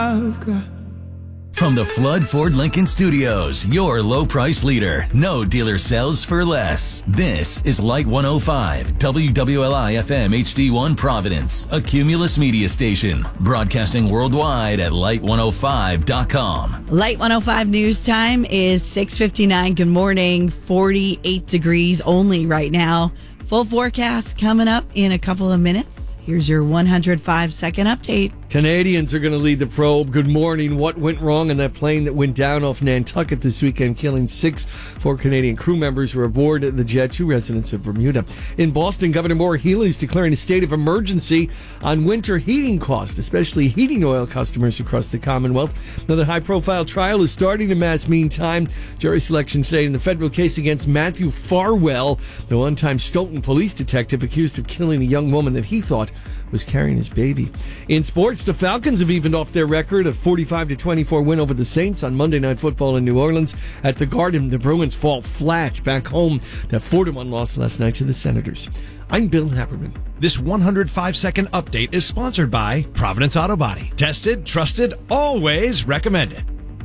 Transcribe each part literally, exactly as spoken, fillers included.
From the Flood Ford Lincoln Studios, your low price leader. No dealer sells for less. This is Light one oh five, W W L I F M H D one Providence, a Cumulus media station, broadcasting worldwide at light one oh five dot com. Light one oh five news time is six fifty-nine. Good morning. forty-eight degrees only right now. Full forecast coming up in a couple of minutes. Here's your one hundred five second update. Canadians are going to lead the probe. Good morning. What went wrong in that plane that went down off Nantucket this weekend, killing six? Four Canadian crew members were aboard the jet, two residents of Bermuda. In Boston, Governor Maura Healey is declaring a state of emergency on winter heating costs, especially heating oil customers across the Commonwealth. Another high-profile trial is starting to mass meantime. Jury selection today in the federal case against Matthew Farwell, the one-time Stoughton police detective accused of killing a young woman that he thought was carrying his baby. In sports, the Falcons have evened off their record of forty-five to twenty-four win over the Saints on Monday Night Football in New Orleans. At the Garden, the Bruins fall flat back home. That four to one loss last night to the Senators. I'm Bill Haberman. This one hundred five second update is sponsored by Providence Auto Body. Tested, trusted, always recommended.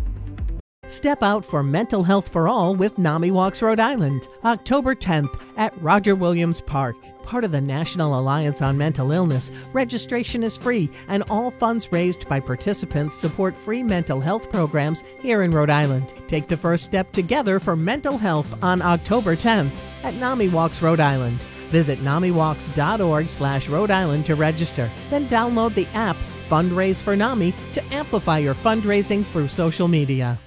Step out for mental health for all with NAMI Walks Rhode Island, October tenth at Roger Williams Park. Part of the National Alliance on Mental Illness, registration is free and all funds raised by participants support free mental health programs here in Rhode Island. Take the first step together for mental health on October tenth at NAMI Walks Rhode Island. Visit namiwalks.org slash Rhode Island to register. Then download the app Fundraise for NAMI to amplify your fundraising through social media.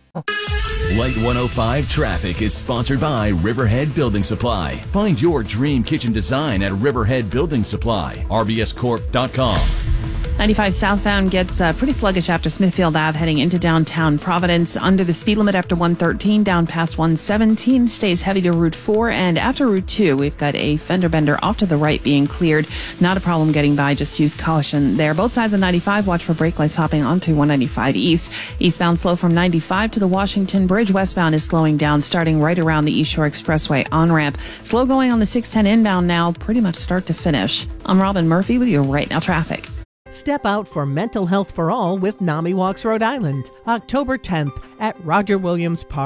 Light one oh five traffic is sponsored by Riverhead Building Supply. Find your dream kitchen design at Riverhead Building Supply, R B S corp dot com. ninety-five southbound gets uh, pretty sluggish after Smithfield Ave heading into downtown Providence. Under the speed limit after one thirteen, down past one seventeen, stays heavy to Route four. And after Route two, we've got a fender bender off to the right being cleared. Not a problem getting by, just use caution there. Both sides of ninety-five, watch for brake lights hopping onto one ninety-five East. Eastbound slow from ninety-five to the Washington Bridge. Westbound is slowing down, starting right around the East Shore Expressway on-ramp. Slow going on the six ten inbound now, pretty much start to finish. I'm Robin Murphy with your Right Now traffic. Step out for mental health for all with NAMI Walks Rhode Island, October tenth at Roger Williams Park.